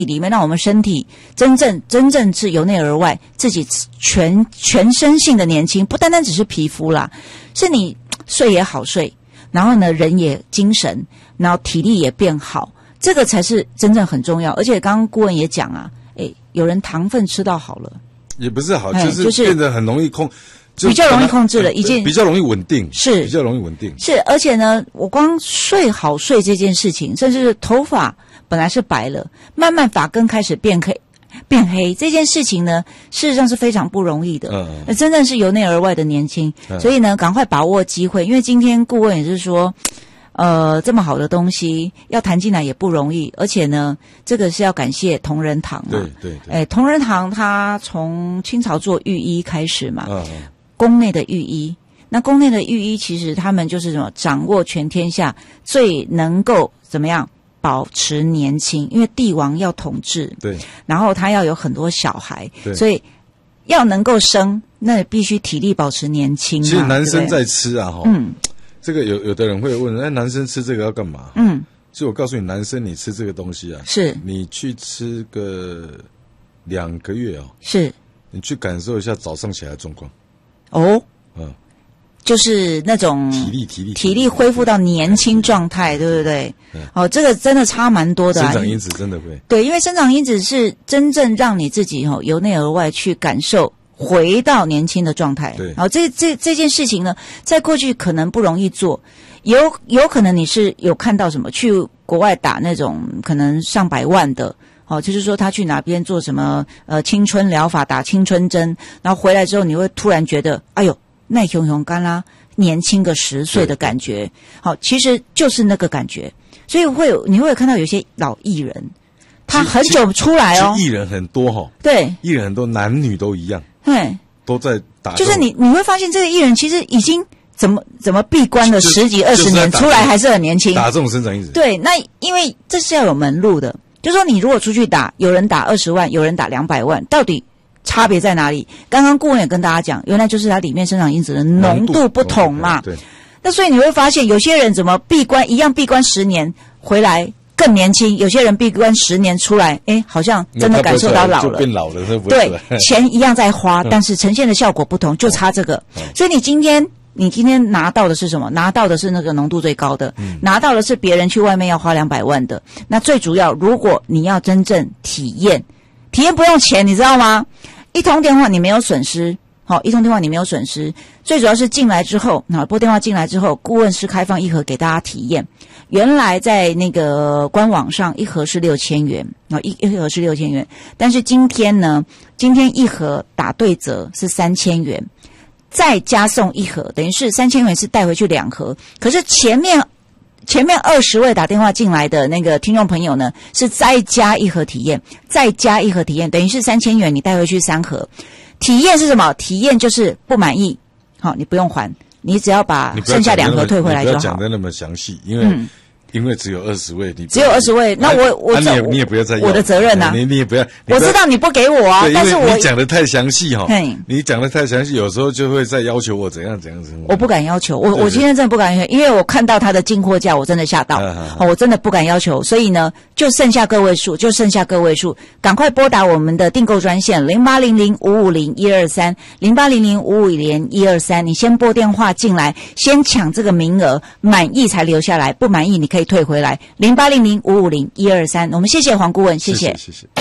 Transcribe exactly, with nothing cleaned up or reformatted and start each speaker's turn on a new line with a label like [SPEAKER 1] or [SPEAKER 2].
[SPEAKER 1] 里面，让我们身体真正真正是由内而外自己全全身性的年轻，不单单只是皮肤啦，是你睡也好睡，然后呢人也精神，然后体力也变好，这个才是真正很重要。而且刚刚顾问也讲啊，诶，有人糖分吃到好了，
[SPEAKER 2] 也不是好，就是变得很容易控。
[SPEAKER 1] 比较容易控制了，已经
[SPEAKER 2] 比较容易稳定，
[SPEAKER 1] 是
[SPEAKER 2] 比较容易稳定，
[SPEAKER 1] 是。而且呢，我光睡好睡这件事情，甚至是头发本来是白了，慢慢发根开始变黑，变黑这件事情呢，事实上是非常不容易的。嗯，嗯真正是由内而外的年轻，嗯、所以呢，赶快把握机会，因为今天顾问也是说，呃，这么好的东西要谈进来也不容易，而且呢，这个是要感谢同仁堂嘛，
[SPEAKER 2] 对对对，
[SPEAKER 1] 哎，同仁堂它从清朝做御医开始嘛。
[SPEAKER 2] 嗯嗯
[SPEAKER 1] 宫内的御医，那宫内的御医其实他们就是什么，掌握全天下最能够怎么样保持年轻，因为帝王要统治，
[SPEAKER 2] 对，
[SPEAKER 1] 然后他要有很多小孩，
[SPEAKER 2] 对，
[SPEAKER 1] 所以要能够生，那必须体力保持年轻嘛。
[SPEAKER 2] 其实男生在吃啊，哈，
[SPEAKER 1] 嗯，
[SPEAKER 2] 这个有有的人会问，哎，男生吃这个要干嘛？
[SPEAKER 1] 嗯，
[SPEAKER 2] 所以我告诉你，男生你吃这个东西啊，
[SPEAKER 1] 是
[SPEAKER 2] 你去吃个两个月哦，
[SPEAKER 1] 是，
[SPEAKER 2] 你去感受一下早上起来的状况。
[SPEAKER 1] 哦，
[SPEAKER 2] 嗯，
[SPEAKER 1] 就是那种
[SPEAKER 2] 体力体力
[SPEAKER 1] 体力恢复到年轻状态，对不对？
[SPEAKER 2] 嗯、
[SPEAKER 1] 哦，这个真的差蛮多的、啊。
[SPEAKER 2] 生长因子真的会
[SPEAKER 1] 对，因为生长因子是真正让你自己哦由内而外去感受回到年轻的状态。
[SPEAKER 2] 对，
[SPEAKER 1] 然后这这这件事情呢，在过去可能不容易做，有有可能你是有看到什么去国外打那种可能上百万的。哦，就是说他去哪边做什么呃青春疗法，打青春针，然后回来之后你会突然觉得，哎呦，耐熊熊干啦，年轻个十岁的感觉。好，其实就是那个感觉，所以会有你会有看到有些老艺人，他很久出来哦，
[SPEAKER 2] 艺人很多哈、哦，
[SPEAKER 1] 对，
[SPEAKER 2] 艺人很多，男女都一样，
[SPEAKER 1] 对，
[SPEAKER 2] 都在打，
[SPEAKER 1] 就是你你会发现这个艺人其实已经怎么怎么闭关了十几二十年，出来还是很年轻，
[SPEAKER 2] 打这种生长因子。
[SPEAKER 1] 对，那因为这是要有门路的。就说你如果出去打，有人打二十万，有人打两百万，到底差别在哪里？刚刚顾问也跟大家讲，原来就是它里面生长因子的浓度不同嘛。
[SPEAKER 2] 对。
[SPEAKER 1] 那所以你会发现，有些人怎么闭关一样闭关十年回来更年轻，有些人闭关十年出来，哎，好像真的感受到老了，
[SPEAKER 2] 就变老了，
[SPEAKER 1] 对，钱一样在花，但是呈现的效果不同，就差这个。所以你今天。你今天拿到的是什么？拿到的是那个浓度最高的，嗯、拿到的是别人去外面要花两百万的。那最主要，如果你要真正体验，体验不用钱，你知道吗？一通电话你没有损失，好、哦，一通电话你没有损失。最主要是进来之后，那拨电话进来之后，顾问师开放一盒给大家体验。原来在那个官网上一盒是六千元，啊、哦，一一盒是六千元，但是今天呢，今天一盒打对折是三千元。再加送一盒，等于是三千元是带回去两盒。可是前面前面二十位打电话进来的那个听众朋友呢，是再加一盒体验，再加一盒体验，等于是三千元你带回去三盒。体验是什么？体验就是不满意，好，你不用还，你只要把剩下两盒退回来就好。
[SPEAKER 2] 你不要讲的那么详细，因为。嗯因为只有二十位，你
[SPEAKER 1] 只有二十位，那我我、
[SPEAKER 2] 啊、你也你也不要再要
[SPEAKER 1] 我的责任呐、啊，
[SPEAKER 2] 你你也不要，
[SPEAKER 1] 我知道你不给我啊，但是我
[SPEAKER 2] 你讲的太详细哈，你讲的太详细，有时候就会再要求我怎样怎样怎样。
[SPEAKER 1] 我不敢要求，我我今天真的不敢要求，因为我看到他的进货价，我真的吓到，啊哦、我真的不敢要求，所以呢，就剩下个位数，就剩下个位数，赶快拨打我们的订购专线零八零零五五零一二三零八零零五五零一二三，你先拨电话进来，先抢这个名额，满意才留下来，不满意你可以退回来。零八零零五五零一二三，我们谢谢黄顾问，谢谢，
[SPEAKER 2] 谢谢。谢谢